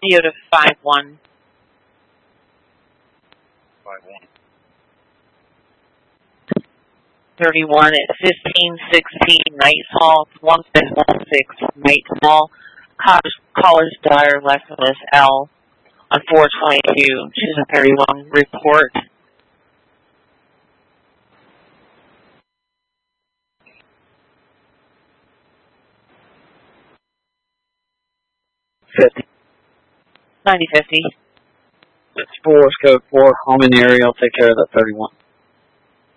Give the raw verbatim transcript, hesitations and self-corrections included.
Toyota five one. five one. thirty-one at fifteen sixteen Knights Hall, one six one six Knights Hall, College Dyer, Lexus L, on four twenty-two, choose a thirty-one, report. fifty. ninety fifty. It's four, scope four, home and area. I'll take care of that thirty-one.